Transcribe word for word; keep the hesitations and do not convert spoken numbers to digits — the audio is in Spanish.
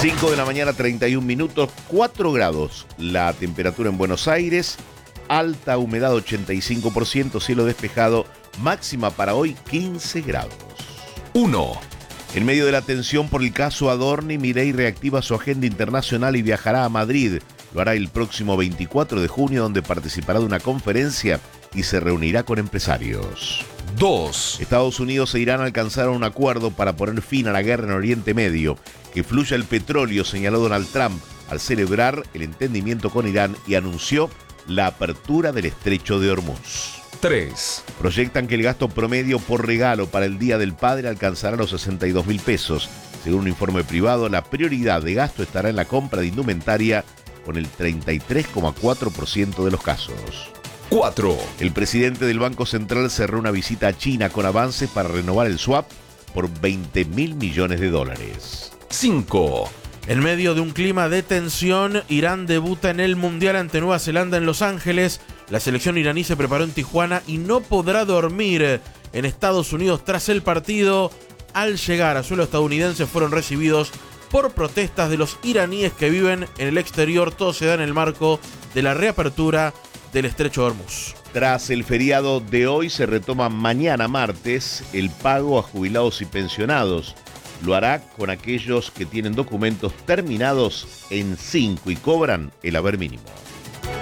cinco de la mañana, treinta y un minutos, cuatro grados la temperatura en Buenos Aires, alta humedad ochenta y cinco por ciento, cielo despejado, máxima para hoy quince grados. uno. En medio de la tensión por el caso Adorni, Milei reactiva su agenda internacional y viajará a Madrid. Lo hará el próximo veinticuatro de junio, donde participará de una conferencia y se reunirá con empresarios. dos. Estados Unidos e Irán alcanzaron un acuerdo para poner fin a la guerra en Oriente Medio. Que fluya el petróleo, señaló Donald Trump al celebrar el entendimiento con Irán y anunció la apertura del estrecho de Hormuz. tres. Proyectan que el gasto promedio por regalo para el Día del Padre alcanzará los sesenta y dos mil pesos. Según un informe privado, la prioridad de gasto estará en la compra de indumentaria con el treinta y tres coma cuatro por ciento de los casos. cuatro. El presidente del Banco Central cerró una visita a China con avances para renovar el swap por veinte mil millones de dólares. cinco. En medio de un clima de tensión, Irán debuta en el Mundial ante Nueva Zelanda en Los Ángeles. La selección iraní se preparó en Tijuana y no podrá dormir en Estados Unidos tras el partido. Al llegar a suelo estadounidense fueron recibidos por protestas de los iraníes que viven en el exterior. Todo se da en el marco de la reapertura del estrecho de Hormuz. Tras el feriado de hoy, se retoma mañana martes el pago a jubilados y pensionados. Lo hará con aquellos que tienen documentos terminados en cinco y cobran el haber mínimo.